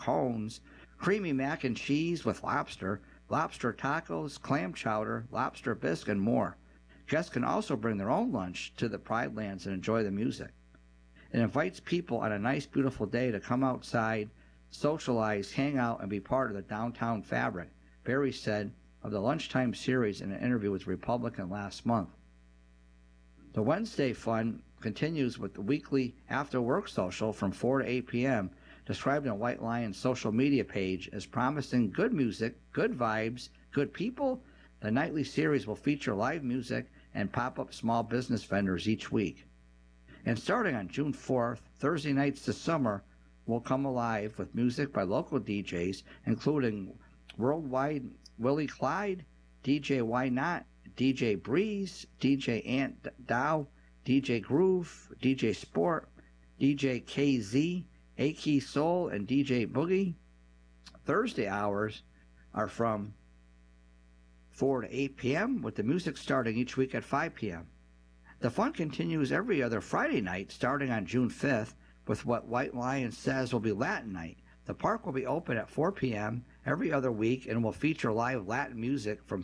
cones, creamy mac and cheese with lobster, lobster tacos, clam chowder, lobster bisque, and more. Guests can also bring their own lunch to the Pride Lands and enjoy the music. It invites people on a nice, beautiful day to come outside, socialize, hang out, and be part of the downtown fabric, Barry said of the lunchtime series in an interview with Republican last month. The Wednesday fun continues with the weekly after-work social from 4 to 8 p.m., described on White Lion's social media page as promising good music, good vibes, good people. The nightly series will feature live music and pop-up small business vendors each week. And starting on June 4th, Thursday nights this summer will come alive with music by local DJs, including Worldwide Willie Clyde, DJ Why Not, DJ Breeze, DJ Ant Dow, DJ Groove, DJ Sport, DJ KZ, A-Key Soul, and DJ Boogie. Thursday hours are from 4 to 8 p.m., with the music starting each week at 5 p.m. The fun continues every other Friday night, starting on June 5th, with what White Lion says will be Latin Night. The park will be open at 4 p.m. every other week and will feature live Latin music from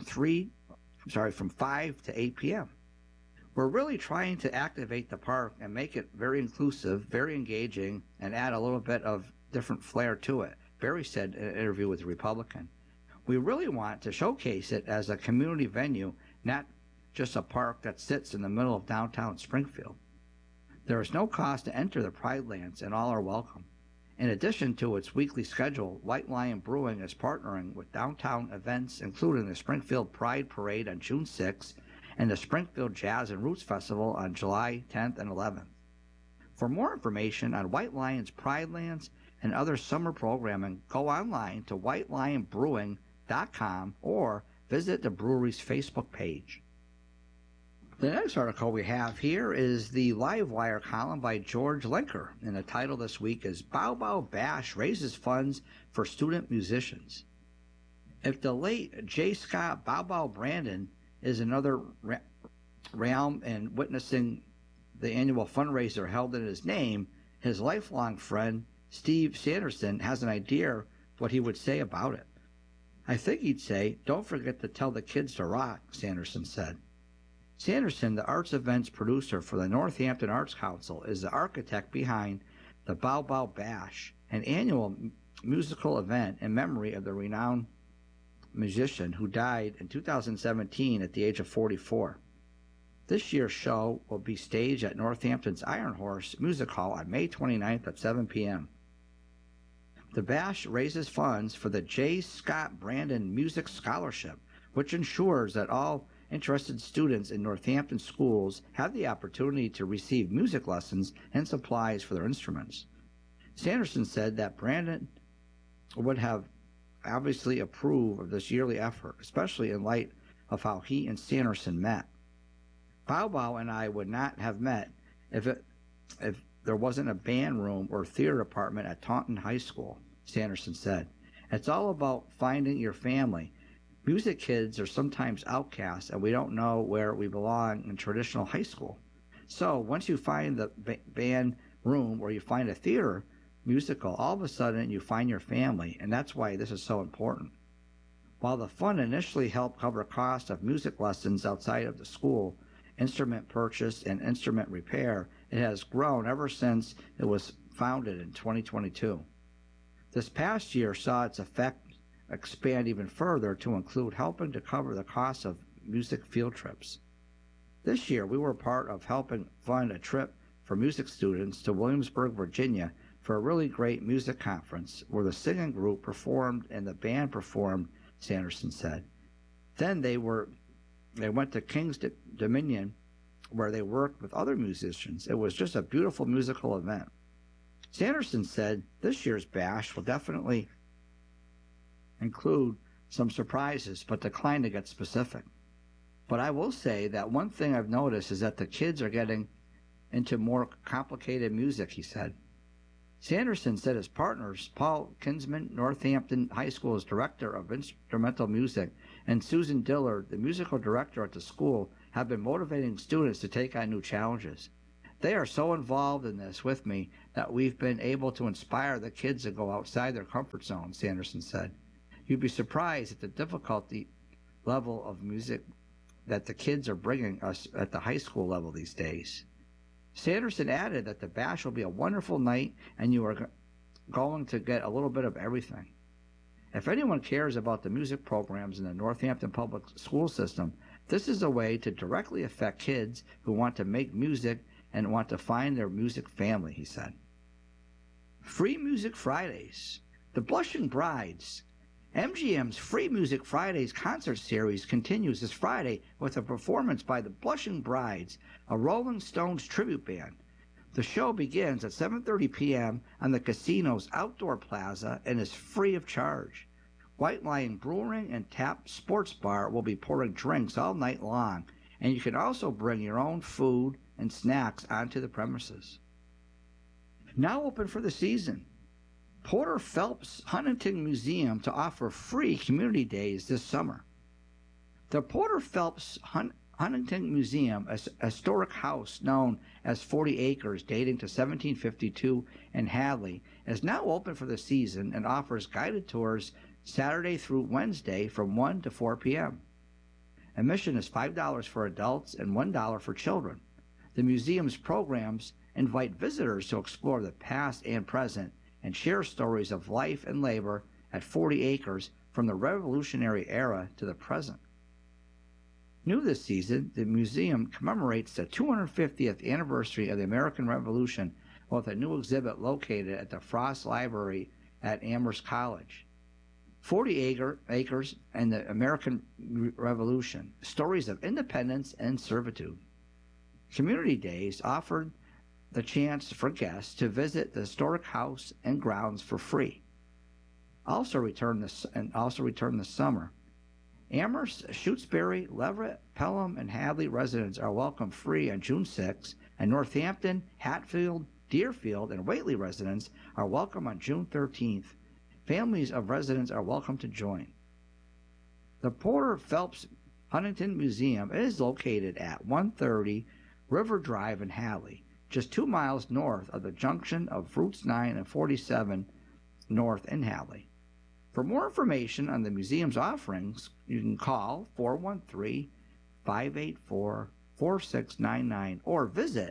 5 to 8 p.m. We're really trying to activate the park and make it very inclusive, very engaging, and add a little bit of different flair to it, Barry said in an interview with the Republican. We really want to showcase it as a community venue, not just a park that sits in the middle of downtown Springfield. There is no cost to enter the Pride Lands, and all are welcome. In addition to its weekly schedule, White Lion Brewing is partnering with downtown events, including the Springfield Pride Parade on June 6th and the Springfield Jazz and Roots Festival on July 10th and 11th. For more information on White Lion's Pride Lands and other summer programming, go online to whitelionbrewing.com or visit the brewery's Facebook page. The next article we have here is the Livewire column by George Linker, and the title this week is Bow Bow Bash Raises Funds for Student Musicians. If the late J. Scott Bow Bow Brandon is another realm in witnessing the annual fundraiser held in his name, his lifelong friend Steve Sanderson has an idea what he would say about it. I think he'd say, "Don't forget to tell the kids to rock," Sanderson said. Sanderson, the arts events producer for the Northampton Arts Council, is the architect behind the Bow Bow Bash, an annual musical event in memory of the renowned musician who died in 2017 at the age of 44. This year's show will be staged at Northampton's Iron Horse Music Hall on May 29th at 7 p.m. The Bash raises funds for the J. Scott Brandon Music Scholarship, which ensures that all interested students in Northampton schools have the opportunity to receive music lessons and supplies for their instruments. Sanderson said that Brandon would have obviously approved of this yearly effort, especially in light of how he and Sanderson met. Bow Bow and I would not have met if there wasn't a band room or theater department at Taunton High School, Sanderson said. It's all about finding your family. Music kids are sometimes outcasts, and we don't know where we belong in traditional high school. So once you find the band room or you find a theater musical, all of a sudden you find your family, and that's why this is so important. While the fund initially helped cover costs of music lessons outside of the school, instrument purchase, and instrument repair, it has grown ever since it was founded in 2022. This past year saw its effect expand even further to include helping to cover the cost of music field trips. This year, we were part of helping fund a trip for music students to Williamsburg, Virginia for a really great music conference where the singing group performed and the band performed, Sanderson said. Then they went to King's Dominion where they worked with other musicians. It was just a beautiful musical event. Sanderson said this year's bash will definitely include some surprises, but declined to get specific. But I will say that one thing I've noticed is that the kids are getting into more complicated music, he said. Sanderson said his partners, Paul Kinsman, Northampton High School's director of instrumental music, and Susan Dillard, the musical director at the school, have been motivating students to take on new challenges. They are so involved in this with me that we've been able to inspire the kids to go outside their comfort zone, Sanderson said. You'd be surprised at the difficulty level of music that the kids are bringing us at the high school level these days. Sanderson added that the bash will be a wonderful night and you are going to get a little bit of everything. If anyone cares about the music programs in the Northampton Public School System, this is a way to directly affect kids who want to make music and want to find their music family, he said. Free Music Fridays. The Blushing Brides. MGM's Free Music Fridays concert series continues this Friday with a performance by the Blushing Brides, a Rolling Stones tribute band. The show begins at 7:30 p.m. on the casino's outdoor plaza and is free of charge. White Lion Brewing and Tap Sports Bar will be pouring drinks all night long, and you can also bring your own food and snacks onto the premises. Now open for the season. Porter Phelps Huntington Museum to offer free community days this summer. The Porter Phelps Huntington Museum, a historic house known as 40 Acres dating to 1752 in Hadley, is now open for the season and offers guided tours Saturday through Wednesday from 1 to 4 p.m. Admission is $5 for adults and $1 for children. The museum's programs invite visitors to explore the past and present and share stories of life and labor at 40 Acres from the Revolutionary era to the present. New this season, the museum commemorates the 250th anniversary of the American Revolution with a new exhibit located at the Frost Library at Amherst College. 40 Acres and the American Revolution, Stories of Independence and Servitude. Community Days offered the chance for guests to visit the historic house and grounds for free. Also return this summer. Amherst, Shutesbury, Leverett, Pelham, and Hadley residents are welcome free on June 6, and Northampton, Hatfield, Deerfield, and Whately residents are welcome on June 13th. Families of residents are welcome to join. The Porter Phelps Huntington Museum is located at 130 River Drive in Hadley, just 2 miles north of the junction of Routes 9 and 47 north in Hadley. For more information on the museum's offerings, you can call 413-584-4699 or visit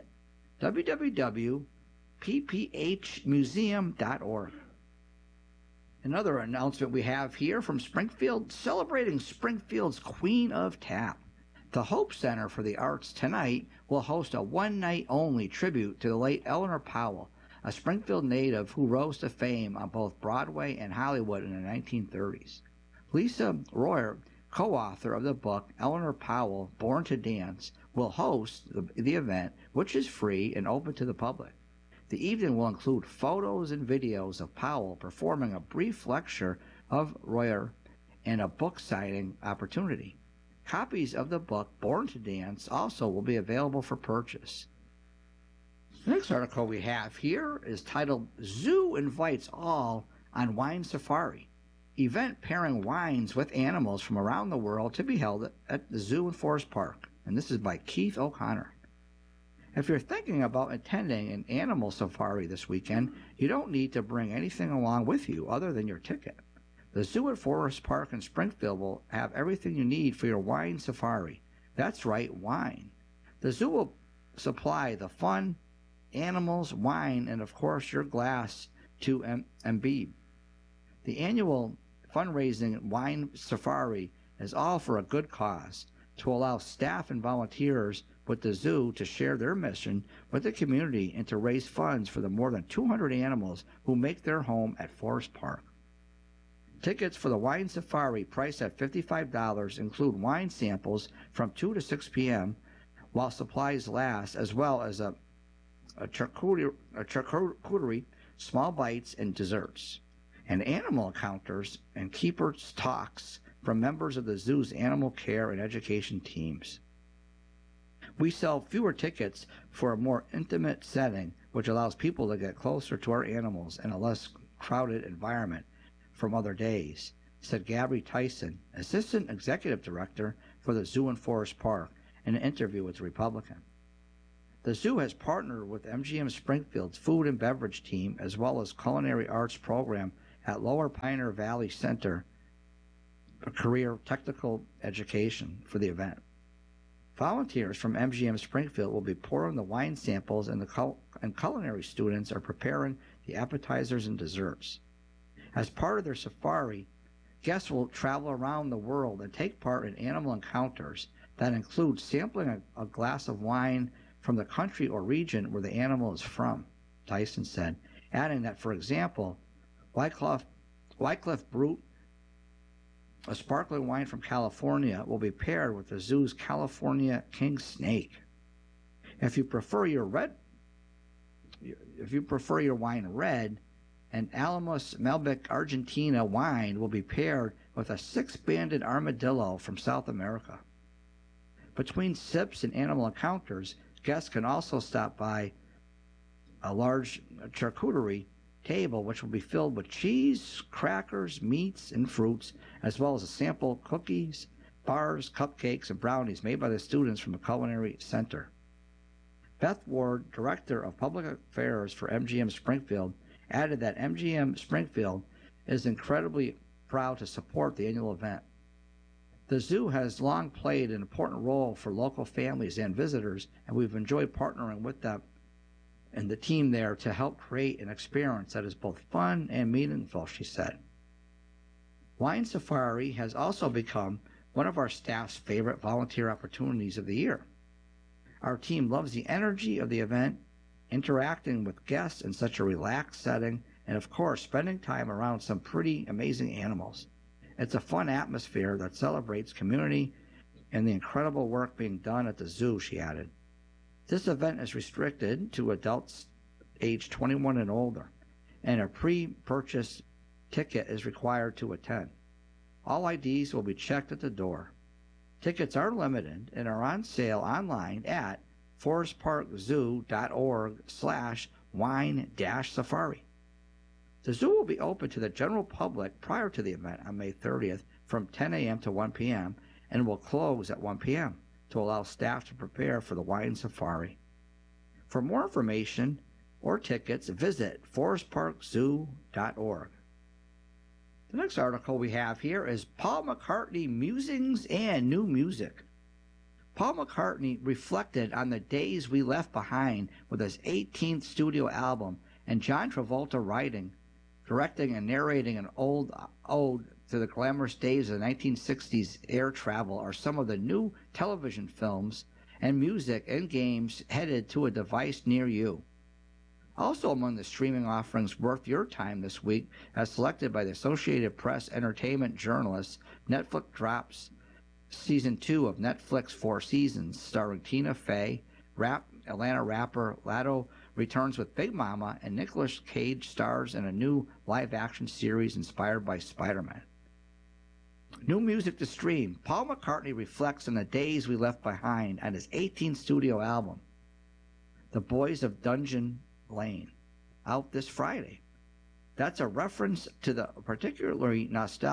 www.pphmuseum.org. Another announcement we have here from Springfield, celebrating Springfield's Queen of Tap. The Hope Center for the Arts tonight will host a one-night-only tribute to the late Eleanor Powell, a Springfield native who rose to fame on both Broadway and Hollywood in the 1930s. Lisa Royer, co-author of the book Eleanor Powell, Born to Dance, will host the event, which is free and open to the public. The evening will include photos and videos of Powell performing a brief lecture of Royer and a book signing opportunity. Copies of the book Born to Dance also will be available for purchase. The next article we have here is titled Zoo Invites All on Wine Safari. Event pairing wines with animals from around the world to be held at the Zoo and Forest Park. And this is by Keith O'Connor. If you're thinking about attending an animal safari this weekend, you don't need to bring anything along with you other than your ticket. The Zoo and Forest Park in Springfield will have everything you need for your wine safari. That's right, wine. The zoo will supply the fun, animals, wine, and of course your glass to imbibe. The annual fundraising wine safari is all for a good cause, to allow staff and volunteers with the zoo to share their mission with the community and to raise funds for the more than 200 animals who make their home at Forest Park. Tickets for the wine safari, priced at $55, include wine samples from 2 to 6 p.m. while supplies last, as well as a charcuterie, small bites, and desserts, and animal encounters and keepers' talks from members of the zoo's animal care and education teams. We sell fewer tickets for a more intimate setting, which allows people to get closer to our animals in a less crowded environment from other days, said Gabby Tyson, Assistant Executive Director for the Zoo and Forest Park, in an interview with the Republican. The zoo has partnered with MGM Springfield's food and beverage team as well as culinary arts program at Lower Pioneer Valley Center for Career Technical Education for the event. Volunteers from MGM Springfield will be pouring the wine samples, and culinary students are preparing the appetizers and desserts. As part of their safari, guests will travel around the world and take part in animal encounters that include sampling a glass of wine from the country or region where the animal is from, Tyson said, adding that, for example, Wycliffe Brut, a sparkling wine from California, will be paired with the zoo's California king snake. If you prefer your wine red, an Alamos Malbec Argentina wine will be paired with a six-banded armadillo from South America. Between sips and animal encounters, guests can also stop by a large charcuterie table, which will be filled with cheese, crackers, meats, and fruits, as well as a sample cookies, bars, cupcakes, and brownies made by the students from the Culinary Center. Beth Ward, Director of Public Affairs for MGM Springfield, added that MGM Springfield is incredibly proud to support the annual event. The zoo has long played an important role for local families and visitors, and we've enjoyed partnering with them and the team there to help create an experience that is both fun and meaningful, she said. Wine Safari has also become one of our staff's favorite volunteer opportunities of the year. Our team loves the energy of the event, interacting with guests in such a relaxed setting, and of course, spending time around some pretty amazing animals. It's a fun atmosphere that celebrates community and the incredible work being done at the zoo, she added. This event is restricted to adults age 21 and older, and a pre-purchase ticket is required to attend. All IDs will be checked at the door. Tickets are limited and are on sale online at forestparkzoo.org/wine-safari. The zoo will be open to the general public prior to the event on May 30th from 10 a.m. to 1 p.m. and will close at 1 p.m. to allow staff to prepare for the wine safari. For more information or tickets, visit forestparkzoo.org. The next article we have here is Paul McCartney Musings and New Music. Paul McCartney reflected on the days we left behind with his 18th studio album, and John Travolta writing, directing, and narrating an old ode to the glamorous days of the 1960s air travel are some of the new television films and music and games headed to a device near you. Also among the streaming offerings worth your time this week, as selected by the Associated Press entertainment journalists, Netflix drops Season 2 of Netflix Four Seasons, starring Tina Fey. Atlanta rapper Latto returns with Big Mama, and Nicolas Cage stars in a new live-action series inspired by Spider-Man. New music to stream. Paul McCartney reflects on the days we left behind on his 18th studio album, The Boys of Dungeon Lane, out this Friday. That's a reference to the particularly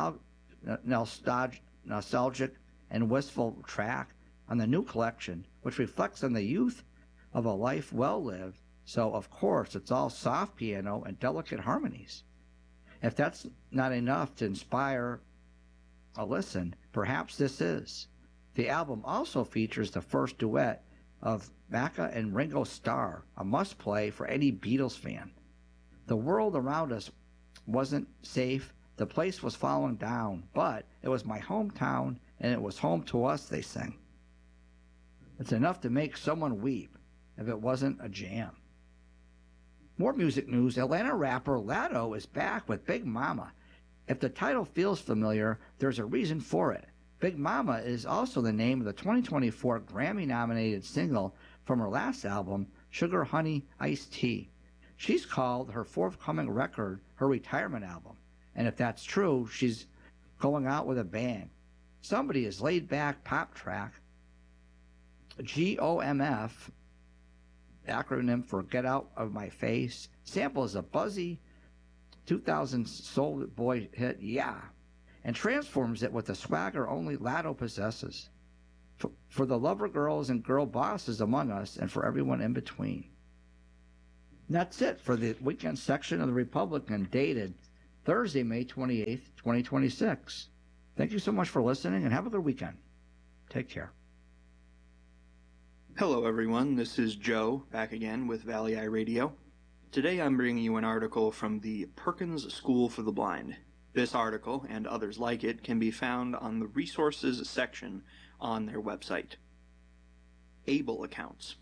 nostalgic and wistful track on the new collection, which reflects on the youth of a life well lived, so of course it's all soft piano and delicate harmonies. If that's not enough to inspire a listen, perhaps this is. The album also features the first duet of Macca and Ringo Starr, a must-play for any Beatles fan. The world around us wasn't safe, the place was falling down, but it was my hometown, and it was home to us, they sing. It's enough to make someone weep if it wasn't a jam. More music news. Atlanta rapper Latto is back with Big Mama. If the title feels familiar, there's a reason for it. Big Mama is also the name of the 2024 Grammy-nominated single from her last album, Sugar Honey Iced Tea. She's called her forthcoming record her retirement album, and if that's true, she's going out with a bang. Somebody is laid-back pop track, GOMF, acronym for Get Out of My Face, samples a buzzy 2000 Soul Boy hit, Yeah, and transforms it with the swagger only Latto possesses. for the lover girls and girl bosses among us, and for everyone in between. And that's it for the weekend section of the Republican, dated Thursday, May 28th, 2026. Thank you so much for listening, and have a good weekend. Take care. Hello, everyone. This is Joe, back again with Valley Eye Radio. Today I'm bringing you an article from the Perkins School for the Blind. This article, and others like it, can be found on the Resources section on their website. ABLE accounts.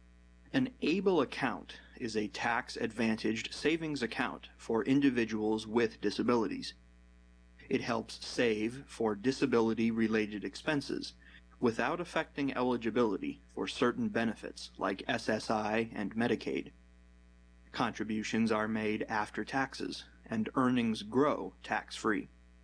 An ABLE account is a tax-advantaged savings account for individuals with disabilities. It helps save for disability-related expenses without affecting eligibility for certain benefits like SSI and Medicaid. Contributions are made after taxes, and earnings grow tax-free.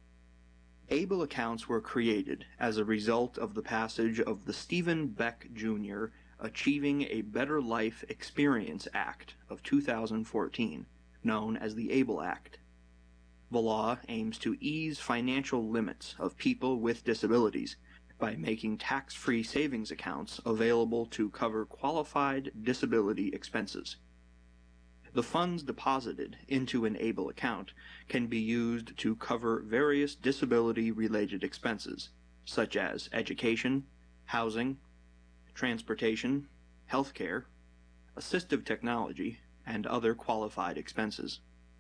ABLE accounts were created as a result of the passage of the Stephen Beck Jr. Achieving a Better Life Experience Act of 2014, known as the ABLE Act. The law aims to ease financial limits of people with disabilities by making tax-free savings accounts available to cover qualified disability expenses. The funds deposited into an ABLE account can be used to cover various disability-related expenses, such as education, housing, transportation, healthcare, assistive technology, and other qualified expenses.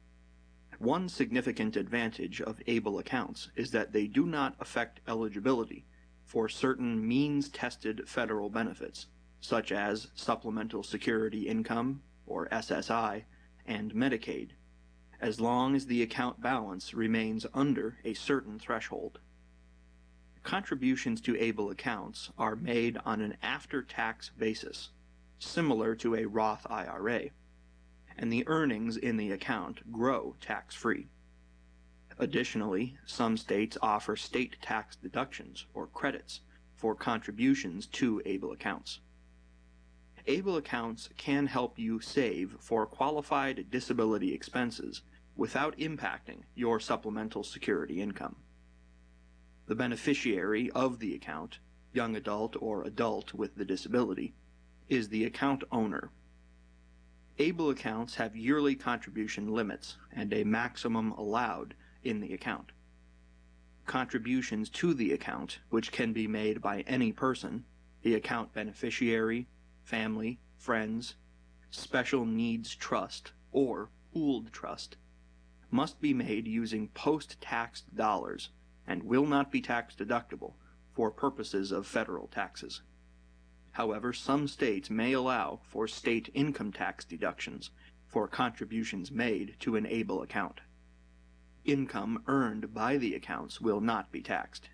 One significant advantage of ABLE accounts is that they do not affect eligibility for certain means-tested federal benefits, such as Supplemental Security Income, or SSI, and Medicaid, as long as the account balance remains under a certain threshold. Contributions to ABLE accounts are made on an after-tax basis, similar to a Roth IRA, and the earnings in the account grow tax-free. Additionally, some states offer state tax deductions or credits for contributions to ABLE accounts. ABLE accounts can help you save for qualified disability expenses without impacting your supplemental security income. The beneficiary of the account, young adult or adult with the disability, is the account owner. ABLE accounts have yearly contribution limits and a maximum allowed in the account. Contributions to the account, which can be made by any person, the account beneficiary, family, friends, special needs trust, or pooled trust, must be made using post-taxed dollars and will not be tax-deductible for purposes of federal taxes. However, some states may allow for state income tax deductions for contributions made to an ABLE account. Income earned by the accounts will not be taxed.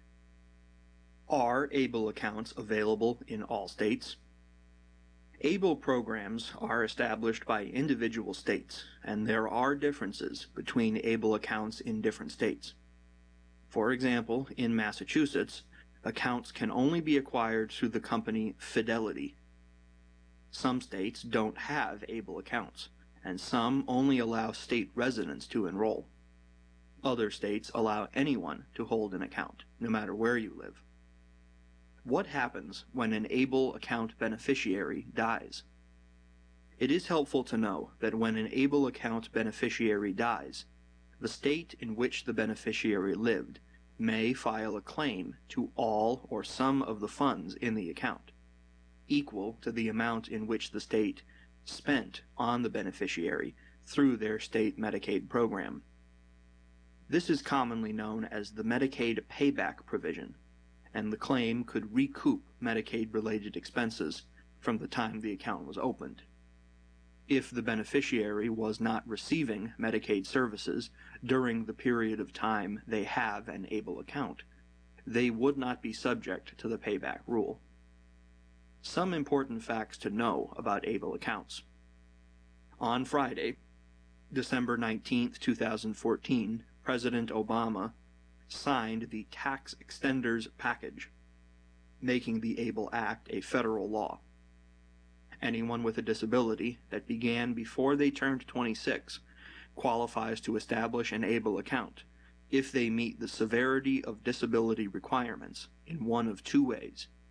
Are ABLE accounts available in all states? ABLE programs are established by individual states, and there are differences between ABLE accounts in different states. For example, in Massachusetts, accounts can only be acquired through the company Fidelity. Some states don't have ABLE accounts, and some only allow state residents to enroll. Other states allow anyone to hold an account, no matter where you live. What happens when an ABLE account beneficiary dies? It is helpful to know that when an ABLE account beneficiary dies, the state in which the beneficiary lived may file a claim to all or some of the funds in the account, equal to the amount in which the state spent on the beneficiary through their state Medicaid program. This is commonly known as the Medicaid payback provision, and the claim could recoup Medicaid-related expenses from the time the account was opened. If the beneficiary was not receiving Medicaid services during the period of time they have an ABLE account, they would not be subject to the payback rule. Some important facts to know about ABLE accounts. On Friday, December 19, 2014, President Obama signed the Tax Extenders Package, making the ABLE Act a federal law. Anyone with a disability that began before they turned 26 qualifies to establish an ABLE account if they meet the severity of disability requirements in one of two ways.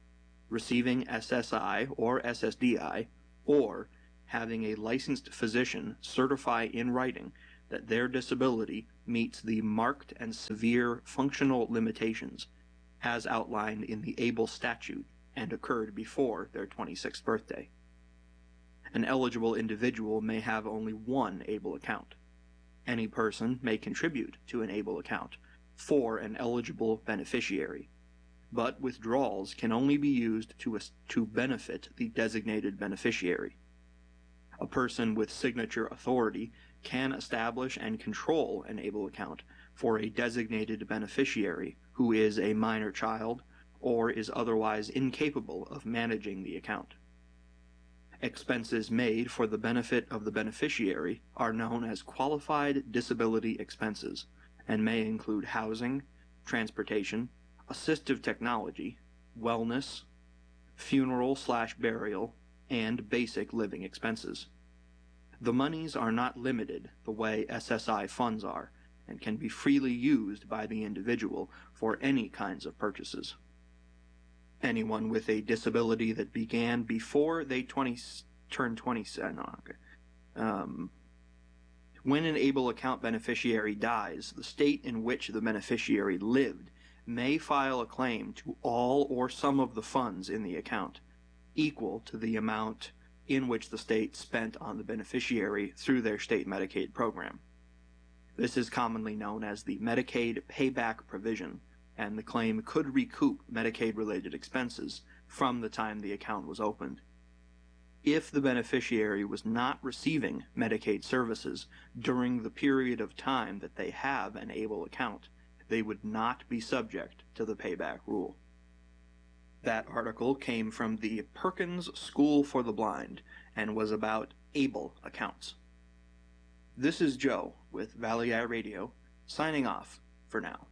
receiving SSI or SSDI, or having a licensed physician certify in writing that their disability meets the marked and severe functional limitations as outlined in the ABLE statute and occurred before their 26th birthday. An eligible individual may have only one ABLE account. Any person may contribute to an ABLE account for an eligible beneficiary, but withdrawals can only be used to benefit the designated beneficiary. A person with signature authority can establish and control an ABLE account for a designated beneficiary who is a minor child or is otherwise incapable of managing the account. Expenses made for the benefit of the beneficiary are known as qualified disability expenses and may include housing, transportation, assistive technology, wellness, funeral/burial, and basic living expenses. The monies are not limited the way SSI funds are and can be freely used by the individual for any kinds of purchases. Anyone with a disability that began before they turned 27. When an ABLE account beneficiary dies, the state in which the beneficiary lived may file a claim to all or some of the funds in the account, equal to the amount in which the state spent on the beneficiary through their state Medicaid program. This is commonly known as the Medicaid payback provision, and the claim could recoup Medicaid-related expenses from the time the account was opened. If the beneficiary was not receiving Medicaid services during the period of time that they have an ABLE account, they would not be subject to the payback rule. That article came from the Perkins School for the Blind and was about ABLE accounts. This is Joe with Valley Eye Radio, signing off for now.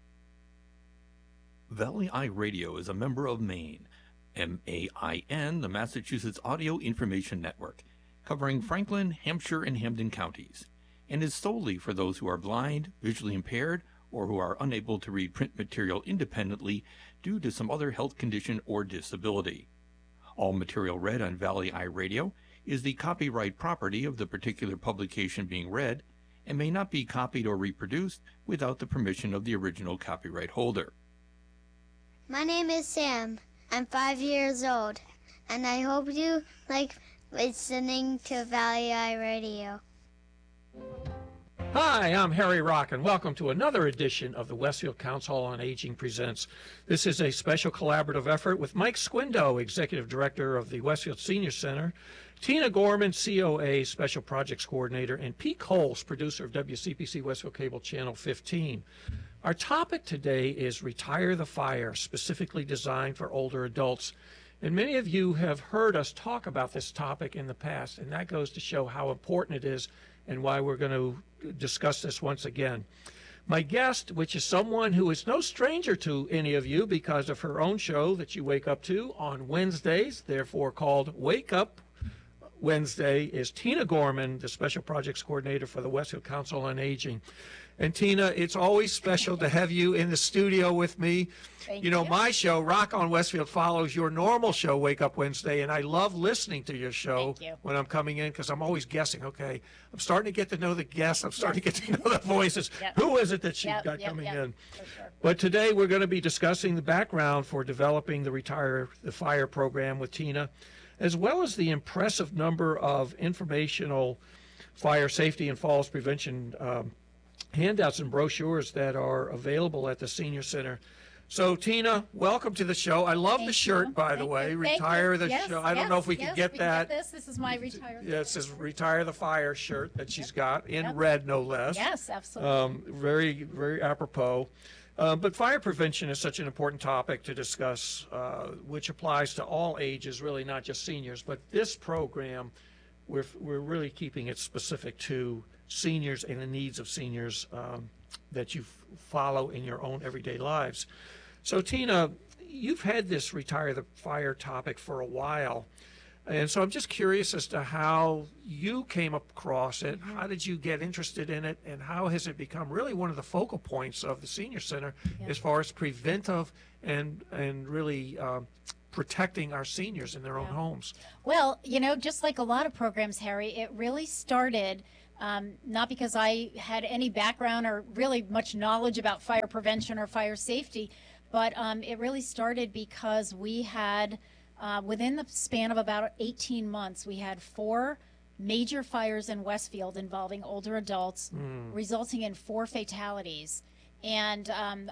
Valley Eye Radio is a member of MAIN, MAIN, the Massachusetts Audio Information Network, covering Franklin, Hampshire, and Hampden counties, and is solely for those who are blind, visually impaired, or who are unable to read print material independently due to some other health condition or disability. All material read on Valley Eye Radio is the copyright property of the particular publication being read and may not be copied or reproduced without the permission of the original copyright holder. My name is Sam. I'm 5 years old, and I hope you like listening to Valley Eye Radio. Hi, I'm Harry Rock, and welcome to another edition of the Westfield Council on Aging Presents. This is a special collaborative effort with Mike Squindo, Executive Director of the Westfield Senior Center, Tina Gorman, COA Special Projects Coordinator, and Pete Coles, producer of WCPC Westfield Cable Channel 15. Our topic today is Retire the Fire, specifically designed for older adults. And many of you have heard us talk about this topic in the past, and that goes to show how important it is and why we're going to discuss this once again. My guest, which is someone who is no stranger to any of you because of her own show that you wake up to on Wednesdays, therefore called Wake Up Wednesday, is Tina Gorman, the Special Projects Coordinator for the Westfield Council on Aging. And Tina, it's always special to have you in the studio with me. Thank you know, you. my show, Rock on Westfield, follows your normal show, Wake Up Wednesday, and I love listening to your show Thank you. when I'm coming in because I'm always guessing, okay, I'm starting to get to know the guests, I'm starting to get to know the voices. Yep. Who is it that she's Yep, got yep, coming yep, in? for sure. But today we're going to be discussing the background for developing the Retire the Fire program with Tina, as well as the impressive number of informational fire safety and falls prevention handouts and brochures that are available at the Senior Center. So, Tina, welcome to the show. I love Thank the shirt, you. by the Thank way. you. Retire the Yes, show. I don't know if we yes, can get we that. This is my retire. Yeah, it says Retire the Fire shirt that she's got in Yep. red, no less. Yes, absolutely. Very, very apropos. But fire prevention is such an important topic to discuss, which applies to all ages, really not just seniors. But this program, we're really keeping it specific to seniors and the needs of seniors that you follow in your own everyday lives. So, Tina, you've had this Retire the Fire topic for a while. And so I'm just curious as to how you came across it. How did you get interested in it? And how has it become really one of the focal points of the Senior Center Yeah. as far as preventive and really protecting our seniors in their own homes? Well, just like a lot of programs, Harry, it really started not because I had any background or really much knowledge about fire prevention or fire safety, but it really started because we had, within the span of about 18 months, we had 4 major fires in Westfield involving older adults, resulting in 4 fatalities. And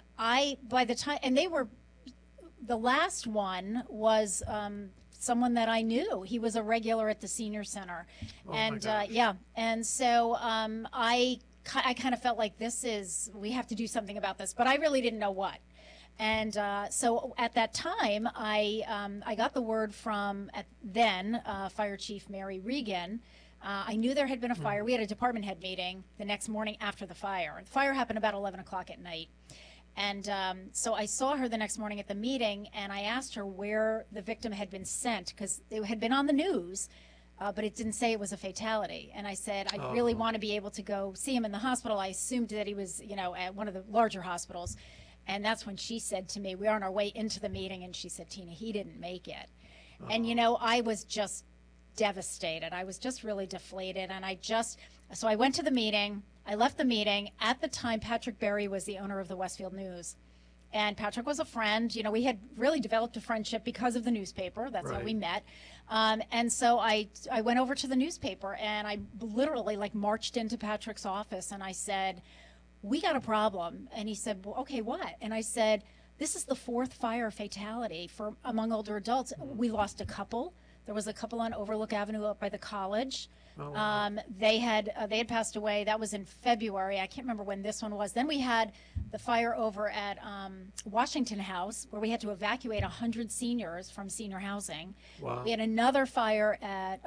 the last one was someone that I knew. He was a regular at the senior center. And so I kind of felt like we have to do something about this, but I really didn't know what. And so at that time, I got the word from Fire Chief Mary Regan. I knew there had been a fire. We had a department head meeting the next morning after the fire. The fire happened about 11 o'clock at night. And so I saw her the next morning at the meeting, and I asked her where the victim had been sent, because it had been on the news, but it didn't say it was a fatality. And I said, I really want to be able to go see him in the hospital. I assumed that he was, at one of the larger hospitals. And that's when she said to me, we were on our way into the meeting, and she said, Tina, he didn't make it. And, I was just devastated. I was just really deflated. And so I went to the meeting. I left the meeting. At the time, Patrick Berry was the owner of the Westfield News. And Patrick was a friend. We had really developed a friendship because of the newspaper. That's how we met. And so I went over to the newspaper, and I literally marched into Patrick's office, and I said, we got a problem. And he said, well, okay, what? And I said, this is the 4th fire fatality among older adults. We lost a couple. There was a couple on Overlook Avenue up by the college. They had passed away. That was in February. I can't remember when this one was. Then we had the fire over at Washington House, where we had to evacuate 100 seniors from senior housing. Wow. We had another fire at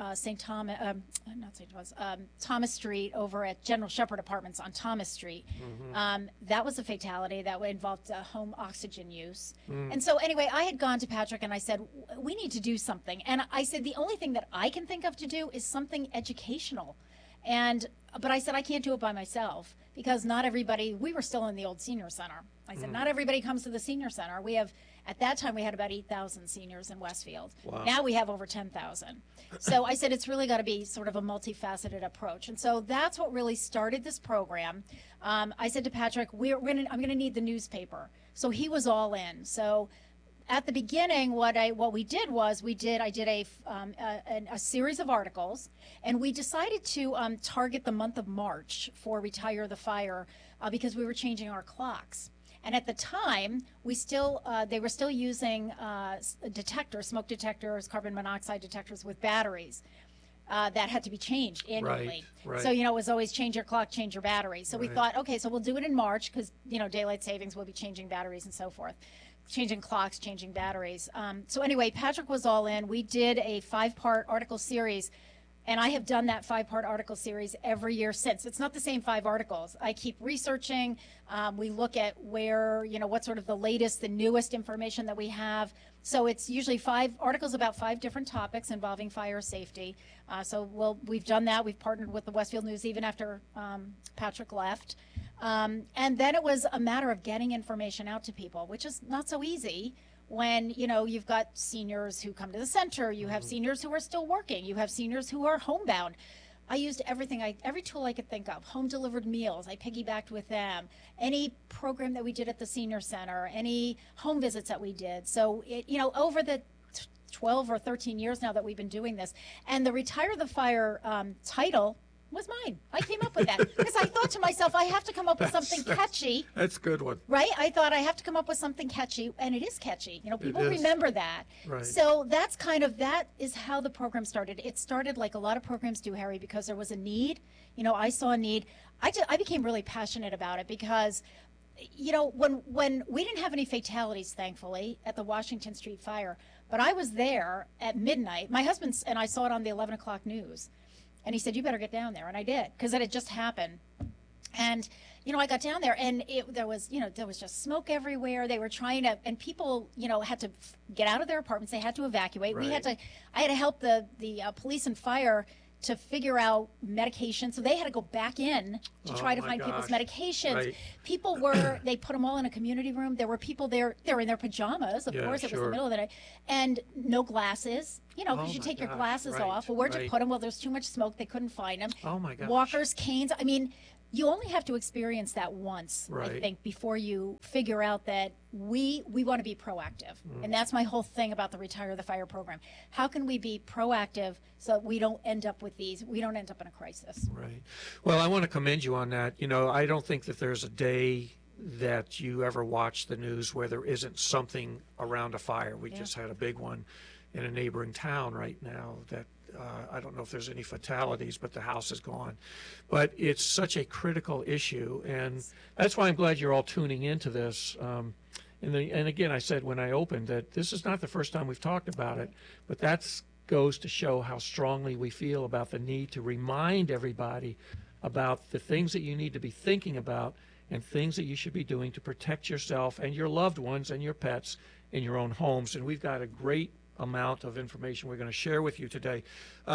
Thomas Street over at General Shepherd Apartments on Thomas Street. That was a fatality that involved home oxygen use. And so anyway, I had gone to Patrick and I said, we need to do something. And I said, the only thing that I can think of to do is something educational. But I said, I can't do it by myself, because not everybody, we were still in the old senior center. I said, not everybody comes to the senior center. At that time, we had about 8,000 seniors in Westfield. Wow. Now we have over 10,000. So I said, it's really got to be sort of a multifaceted approach. And so that's what really started this program. I said to Patrick, I'm going to need the newspaper. So he was all in. So at the beginning, what we did was I did a series of articles, and we decided to target the month of March for Retire the Fire because we were changing our clocks. And at the time, they were still using smoke detectors, carbon monoxide detectors with batteries. That had to be changed annually. Right. So, it was always change your clock, change your battery. So we thought, okay, so we'll do it in March because, daylight savings will be changing batteries and so forth. Changing clocks, changing batteries. So anyway, Patrick was all in. We did a 5-part article series, and I have done that 5-part article series every year since. It's not the same 5 articles. I keep researching. We look at what sort of the latest, the newest information that we have. So it's usually 5 articles about 5 different topics involving fire safety. We've done that. We've partnered with the Westfield News even after Patrick left. And then it was a matter of getting information out to people, which is not so easy when, you've got seniors who come to the center, you have seniors who are still working, you have seniors who are homebound. I used every tool I could think of. Home delivered meals, I piggybacked with them. Any program that we did at the senior center, any home visits that we did. So, over the 12 or 13 years now that we've been doing this, and the Retire the Fire title was mine. I came up with that because I thought to myself, I have to come up with something catchy. That's a good one. Right? I thought I have to come up with something catchy, and it is catchy. People remember that. Right. So that is how the program started. It started like a lot of programs do, Harry, because there was a need. I saw a need. I became really passionate about it because, when we didn't have any fatalities, thankfully, at the Washington Street fire, but I was there at midnight. My husband and I saw it on the 11 o'clock news. And he said, you better get down there. And I did, because it had just happened. And, I got down there, and there was just smoke everywhere. They were trying to, and people, had to get out of their apartments. They had to evacuate. Right. I had to help the police and fire to figure out medication. So they had to go back in to try to find people's medications. Right. People were, they put them all in a community room. There were people there, they were in their pajamas, of course, it was the middle of the night, and no glasses, you know, because you take your glasses off. Well, where'd you put them? Well, there's too much smoke. They couldn't find them. Oh my gosh. Walkers, canes. I mean, you only have to experience that once, I think, before you figure out that we want to be proactive. And that's my whole thing about the Retire the Fire program. How can we be proactive so that we don't end up with these, we don't end up in a crisis? Right. Well, I want to commend you on that. You know, I don't think that there's a day that you ever watch the news where there isn't something around a fire. We just had a big one in a neighboring town right now that I don't know if there's any fatalities, but the house is gone. But it's such a critical issue, and that's why I'm glad you're all tuning into this. And again, I said when I opened that this is not the first time we've talked about it, but that goes to show how strongly we feel about the need to remind everybody about the things that you need to be thinking about and things that you should be doing to protect yourself and your loved ones and your pets in your own homes. And we've got a great amount of information we're going to share with you today.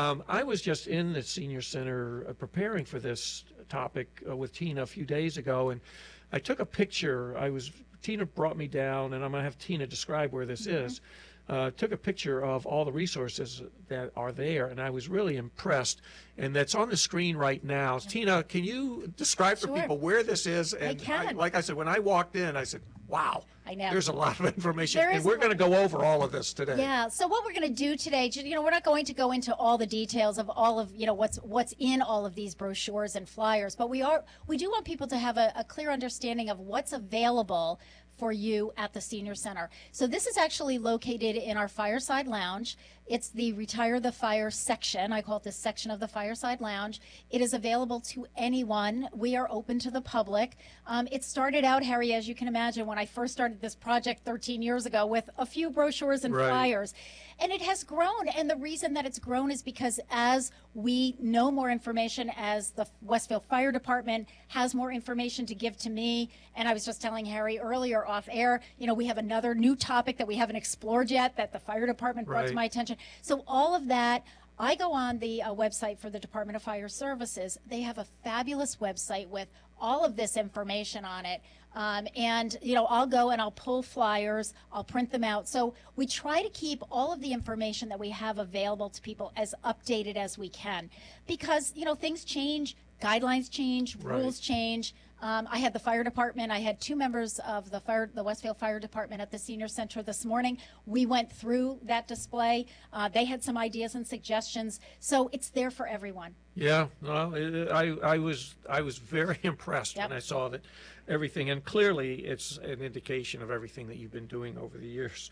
I was just in the Senior Center preparing for this topic with Tina a few days ago, and I took a picture. Tina brought me down, and I'm going to have Tina describe where this is. Took a picture of all the resources that are there, and I was really impressed. And that's on the screen right now. Tina, can you describe for people where this is? And I can. like I said, when I walked in, I said, wow. I know. There's a lot of information, and we're going to go over all of this today. Yeah. So what we're going to do today, you know, we're not going to go into all the details of all of, you know, what's in all of these brochures and flyers, but we do want people to have a clear understanding of what's available for you at the Senior Center. So this is actually located in our Fireside Lounge. It's the Retire the Fire section. I call it the section of the Fireside Lounge. It is available to anyone. We are open to the public. It started out, Harry, as you can imagine, when I first started this project 13 years ago with a few brochures and flyers. And it has grown. And the reason that it's grown is because as we know more information, as the Westfield Fire Department has more information to give to me, and I was just telling Harry earlier off air, you know, we have another new topic that we haven't explored yet that the fire department brought to my attention. So all of that, I go on the website for the Department of Fire Services. They have a fabulous website with all of this information on it. And, you know, I'll go and I'll pull flyers, I'll print them out. So we try to keep all of the information that we have available to people as updated as we can. Because, you know, things change, guidelines change, rules change. I had the fire department. I had two members of the Westfield Fire Department at the Senior Center this morning. We went through that display. They had some ideas and suggestions. So it's there for everyone. Yeah, well, I was very impressed when I saw that everything, and clearly it's an indication of everything that you've been doing over the years.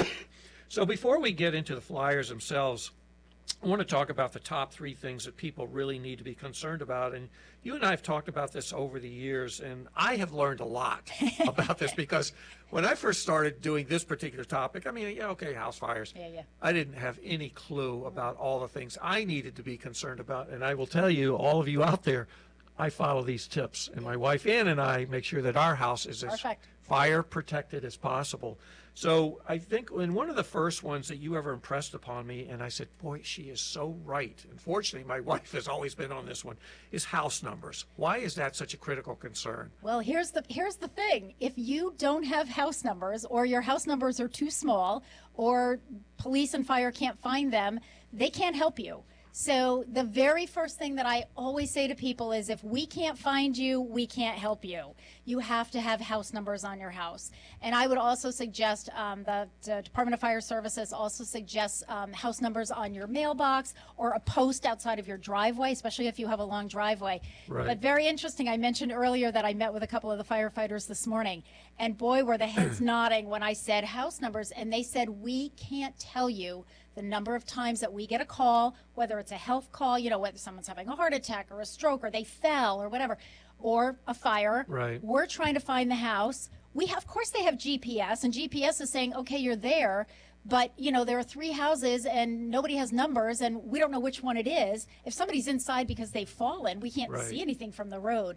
So before we get into the flyers themselves, I want to talk about the top 3 things that people really need to be concerned about. And you and I have talked about this over the years, and I have learned a lot about this because when I first started doing this particular topic, I mean, yeah, okay, house fires. I didn't have any clue about all the things I needed to be concerned about. And I will tell you, all of you out there, I follow these tips. And my wife Ann and I make sure that our house is as fire protected as possible. So I think in one of the first ones that you ever impressed upon me, and I said, boy, she is so right. Unfortunately, my wife has always been on this one, is house numbers. Why is that such a critical concern? Well, here's the thing. If you don't have house numbers, or your house numbers are too small, or police and fire can't find them, they can't help you. So the very first thing that I always say to people is, if we can't find you, we can't help you. You have to have house numbers on your house. And I would also suggest, the Department of Fire Services also suggests house numbers on your mailbox or a post outside of your driveway, especially if you have a long driveway. But very interesting, I mentioned earlier that I met with a couple of the firefighters this morning, and boy, were the heads nodding when I said house numbers, and they said, we can't tell you the number of times that we get a call, whether it's a health call, you know, whether someone's having a heart attack or a stroke or they fell or whatever, or a fire. We're trying to find the house. Of course they have GPS, and GPS is saying, okay, you're there, but, you know, there are 3 houses and nobody has numbers and we don't know which one it is. If somebody's inside because they've fallen, we can't see anything from the road.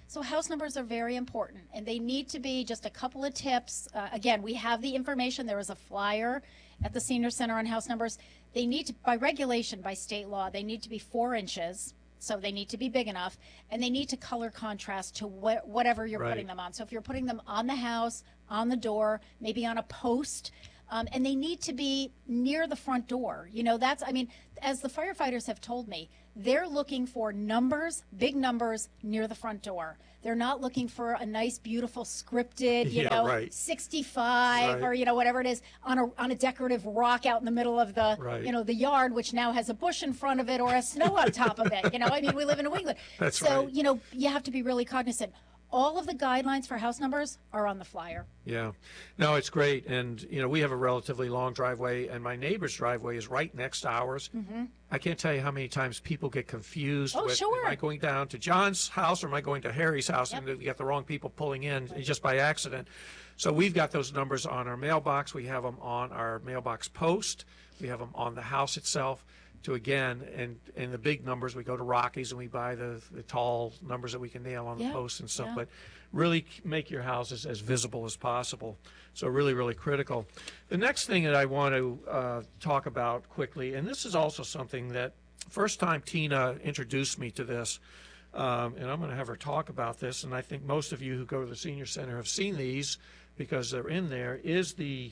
So house numbers are very important, and they need to be just a couple of tips. Again, we have the information. There is a flyer at the senior center on house numbers. They need to, by regulation, by state law, they need to be 4 inches. So they need to be big enough, and they need to color contrast to whatever you're putting them on. So if you're putting them on the house, on the door, maybe on a post, and they need to be near the front door. You know, that's, I mean, as the firefighters have told me, they're looking for numbers, big numbers near the front door. They're not looking for a nice, beautiful, scripted, you know, 65 or, you know, whatever it is on a decorative rock out in the middle of the, you know, the yard, which now has a bush in front of it or a snow on top of it. You know, I mean, we live in New England. So, you know, you have to be really cognizant. All of the guidelines for house numbers are on the flyer. Yeah. No, it's great. And, you know, we have a relatively long driveway, and my neighbor's driveway is right next to ours. I can't tell you how many times people get confused with, am I going down to John's house or am I going to Harry's house? And we got the wrong people pulling in just by accident. So we've got those numbers on our mailbox. We have them on our mailbox post. We have them on the house itself. To again, and the big numbers, we go to Rockies and we buy the tall numbers that we can nail on the posts and stuff, but really make your houses as visible as possible. So really, really critical. The next thing that I want to talk about quickly, and this is also something that first time Tina introduced me to this, and I'm going to have her talk about this, and I think most of you who go to the senior center have seen these because they're in there, is the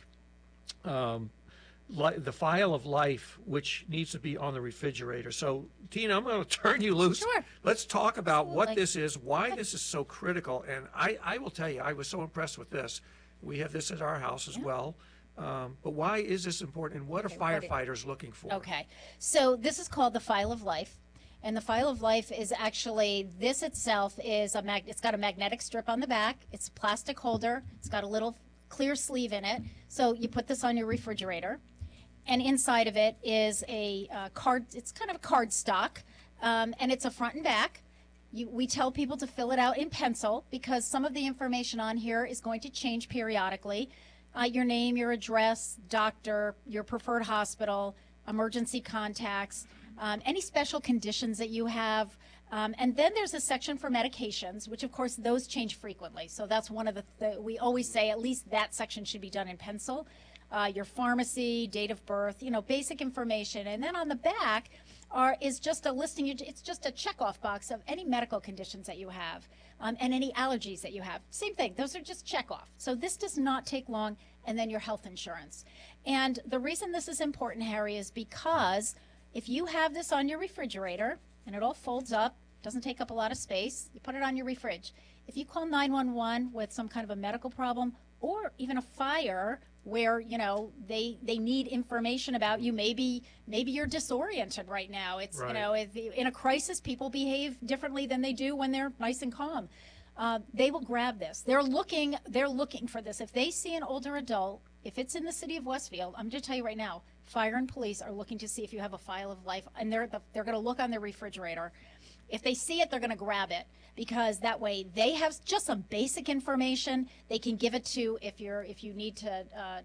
file of life, which needs to be on the refrigerator. So, Tina, I'm going to turn you loose. Sure. Let's talk about what this is, why this is so critical. And I will tell you, I was so impressed with this. We have this at our house as well. But why is this important, and what are firefighters looking for? Okay. So this is called the file of life. And the file of life is actually, this itself is it's got a magnetic strip on the back. It's a plastic holder. It's got a little clear sleeve in it. So you put this on your refrigerator. And inside of it is a card. It's kind of a card stock, and it's a front and back. We tell people to fill it out in pencil because some of the information on here is going to change periodically. Your name, your address, doctor, your preferred hospital, emergency contacts, any special conditions that you have. And then there's a section for medications, which of course those change frequently. So that's one of we always say at least that section should be done in pencil. Your pharmacy, date of birth, you know, basic information. And then on the back is just a listing. It's just a checkoff box of any medical conditions that you have and any allergies that you have. Same thing. Those are just checkoff. So this does not take long. And then your health insurance. And the reason this is important, Harry, is because if you have this on your refrigerator and it all folds up, doesn't take up a lot of space, you put it on your refrige. If you call 911 with some kind of a medical problem or even a fire where, you know, they need information about you, maybe you're disoriented right now. It's, you know, in a crisis, people behave differently than they do when they're nice and calm. They will grab this. They're looking for this. If they see an older adult, if it's in the city of Westfield, I'm going to tell you right now, fire and police are looking to see if you have a file of life, and they're going to look on their refrigerator. If they see it, they're going to grab it because that way they have just some basic information. They can give it to if you need to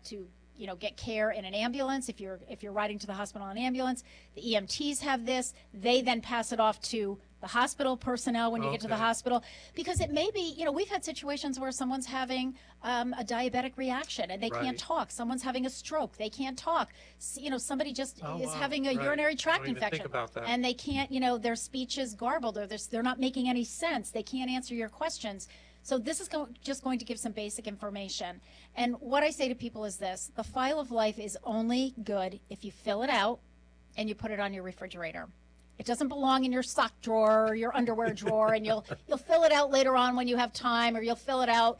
you know, get care in an ambulance. If you're riding to the hospital in an ambulance, the EMTs have this. They then pass it off to the hospital personnel when you get to the hospital, because it may be, you know, we've had situations where someone's having a diabetic reaction and they can't talk. Someone's having a stroke. They can't talk. You know, somebody just is having a urinary tract infection and they can't, you know, their speech is garbled or they're not making any sense. They can't answer your questions. So this is just going to give some basic information. And what I say to people is this: the file of life is only good if you fill it out and you put it on your refrigerator. It doesn't belong in your sock drawer or your underwear drawer, and you'll fill it out later on when you have time, or you'll fill it out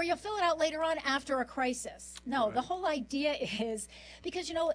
later on after a crisis. No, the whole idea is because, you know,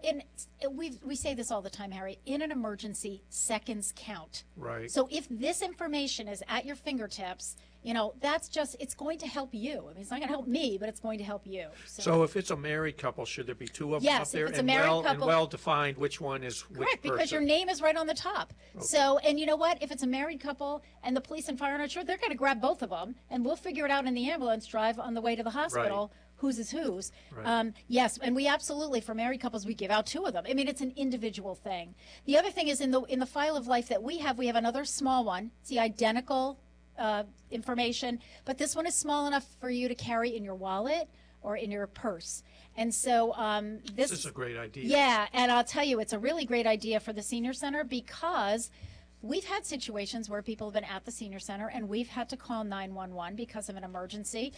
we say this all the time, Harry. In an emergency, seconds count. Right. So if this information is at your fingertips, you know, it's going to help you. I mean, it's not going to help me, but it's going to help you. So if it's a married couple, should there be two of them up there? If it's a married couple, and well defined which one is which correct, because your name is right on the top. Okay. So, and you know what? If it's a married couple and the police and fire are not sure, they're going to grab both of them, and we'll figure it out in the ambulance drive on the way to the hospital. Right. Whose is whose. Right. Yes, and we absolutely, for married couples, we give out two of them. I mean, it's an individual thing. The other thing is in the file of life that we have another small one. It's the identical information, but this one is small enough for you to carry in your wallet or in your purse. And so This is a great idea. Yeah, and I'll tell you, it's a really great idea for the senior center because we've had situations where people have been at the senior center and we've had to call 911 because of an emergency.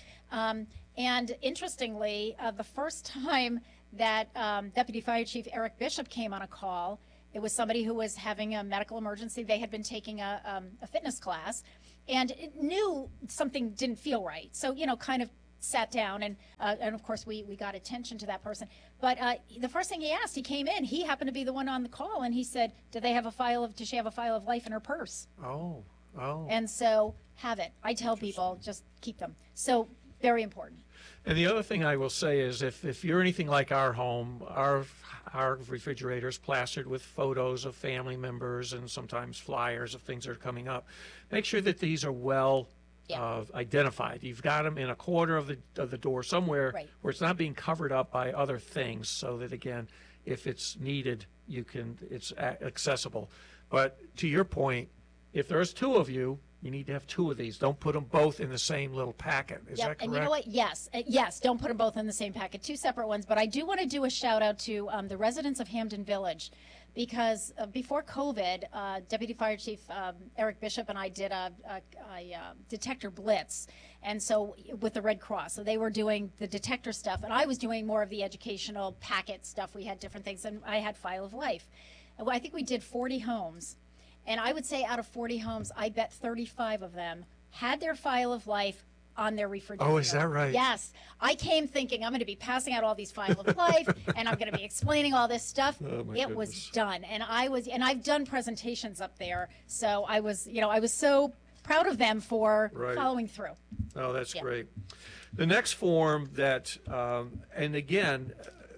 And interestingly, the first time that Deputy Fire Chief Eric Bishop came on a call, it was somebody who was having a medical emergency. They had been taking a fitness class and it knew something didn't feel right. So, kind of sat down and of course we got attention to that person. But the first thing he asked, he came in, he happened to be the one on the call, and he said, does she have a file of life in her purse? Oh. And so have it. I tell people, just keep them. So very important. And the other thing I will say is if you're anything like our home, our refrigerator is plastered with photos of family members and sometimes flyers of things that are coming up. Make sure that these are well identified. You've got them in a corner of the door somewhere where it's not being covered up by other things, so that again, if it's needed, it's accessible. But to your point, if there's two of you, you need to have two of these. Don't put them both in the same little packet. Is that correct? And you know what? Yes. Yes, don't put them both in the same packet. Two separate ones. But I do want to do a shout out to the residents of Hampden Village, because before COVID, Deputy Fire Chief Eric Bishop and I did a detector blitz, and so with the Red Cross. So they were doing the detector stuff, and I was doing more of the educational packet stuff. We had different things, and I had File of Life. And I think we did 40 homes. And I would say out of 40 homes, I bet 35 of them had their File of Life on their refrigerator. Oh, is that right? Yes. I came thinking I'm going to be passing out all these File of Life and I'm going to be explaining all this stuff. It was done. And I've done presentations up there. So I was so proud of them for following through. Oh, that's great. The next form that, and again,